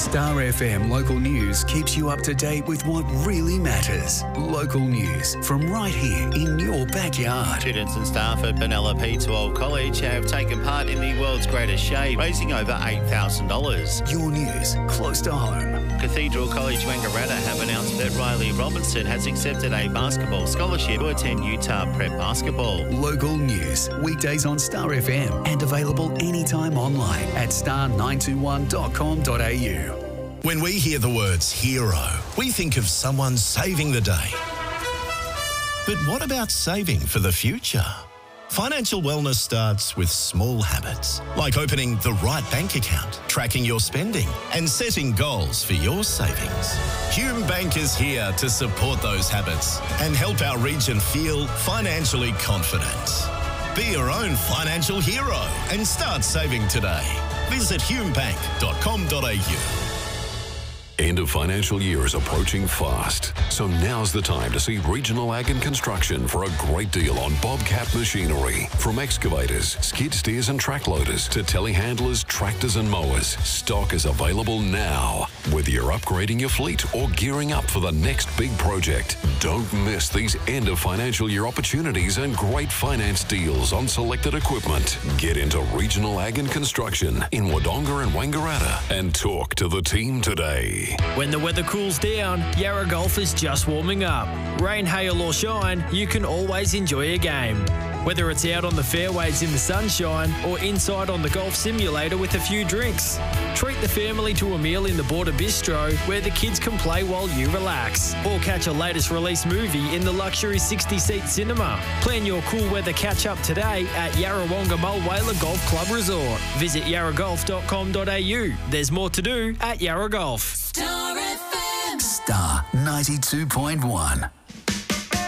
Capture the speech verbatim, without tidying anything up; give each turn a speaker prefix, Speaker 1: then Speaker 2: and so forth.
Speaker 1: Star F M Local News keeps you up to date with what really matters. Local news from right here in your backyard.
Speaker 2: Students and staff at Penelope twelve College have taken part in the world's greatest shave, raising over eight thousand dollars.
Speaker 1: Your news close to home.
Speaker 2: Cathedral College Wangaratta have announced that Riley Robinson has accepted a basketball scholarship to attend Utah Prep Basketball.
Speaker 1: Local news, weekdays on Star F M and available anytime online at star nine two one dot com dot a u.
Speaker 3: When we hear the words hero, we think of someone saving the day. But what about saving for the future? Financial wellness starts with small habits, like opening the right bank account, tracking your spending, and setting goals for your savings. Hume Bank is here to support those habits and help our region feel financially confident. Be your own financial hero and start saving today. Visit hume bank dot com dot a u.
Speaker 4: End of financial year is approaching fast, so now's the time to see Regional Ag and Construction for a great deal on Bobcat machinery. From excavators, skid steers and track loaders to telehandlers, tractors and mowers, stock is available now. Whether you're upgrading your fleet or gearing up for the next big project, don't miss these end of financial year opportunities and great finance deals on selected equipment. Get into Regional Ag and Construction in Wodonga and Wangaratta and talk to the team today.
Speaker 5: When the weather cools down, Yarra Golf is just warming up. Rain, hail or shine, you can always enjoy a game. Whether it's out on the fairways in the sunshine or inside on the golf simulator with a few drinks. Treat the family to a meal in the Border Bistro where the kids can play while you relax. Or catch a latest release movie in the luxury sixty-seat cinema. Plan your cool weather catch-up today at Yarrawonga Mulwala Golf Club Resort. Visit yarra golf dot com dot a u. There's more to do at Yarra Golf.
Speaker 1: Star ninety-two point one.